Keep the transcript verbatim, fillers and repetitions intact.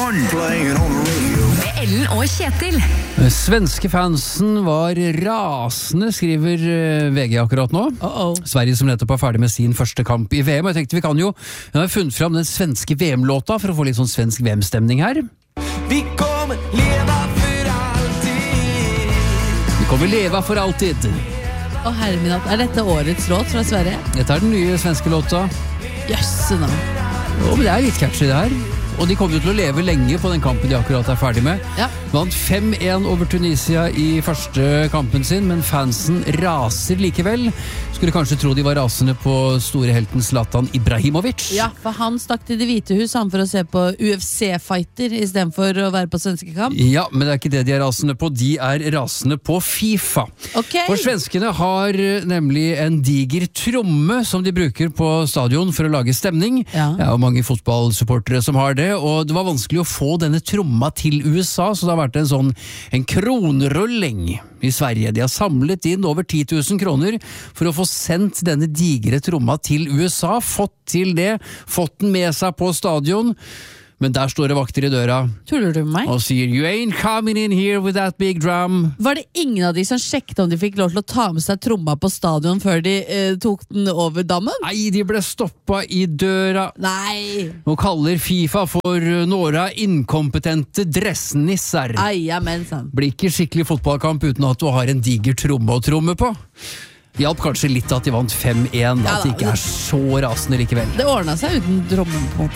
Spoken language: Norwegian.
morgen. Playing on the radio. Med Ellen og Kjetil. Svenske fansen var rasende, skriver eh, V G akkurat nå. Uh-oh. Sverige som nettopp er ferdig med sin første kamp i V M. Jeg tenkte vi kan jo, jeg har funnet fram den svenske V M-låta for å få litt sånn svensk V M-stemning her. Vi kommer leva for alltid. Vi kommer leva for alltid. Å herre min hatt, er dette årets låt fra Sverige? Dette er den nye svenske låta. Jøsse navn. Jo, men det er litt catchy det her. Og de kommer jo til å leve lenge på den kampen de akkurat er ferdig med. Ja. Vant fem en over Tunisia i første kampen sin, men fansen raser likevel. Skulle kanskje tro de var rasende på store helten Zlatan Ibrahimovic. Ja, for han stakk til Det hvite hus han for å se på U F C-fighter i stedet for å være på svenskekamp. Ja, men det er ikke det de er rasende på. De er rasende på FIFA. Ok. For svenskene har nemlig en diger tromme som de bruker på stadion for å lage stemning. Ja. Det er jo mange fotballsupportere som har det, og det var vanskelig å få denne tromma til U S A, så det har vært en sånn en kronrulling i Sverige. De har samlet inn over ti tusen kroner for å få sendt denne digre tromma til U S A, fått til det, fått den med seg på stadion. Men der står det vakter i døra Tuller du med meg? og sier "You ain't coming in here with that big drum." Var det ingen av de som sjekket om de fikk lov til å ta med seg tromma på stadion før de eh, tok den over dammen? Nei, de ble stoppa i døra Nei! og kaller FIFA for nåra inkompetente dressnisser. Eia, men sant. Blir ikke skikkelig fotballkamp uten at du har en diger tromme å tromme på. Hjalp kanskje litt at de vant fem en, Ja at de da. ikke er så rasende likevel. Det ordnet seg uten trommen på en måte.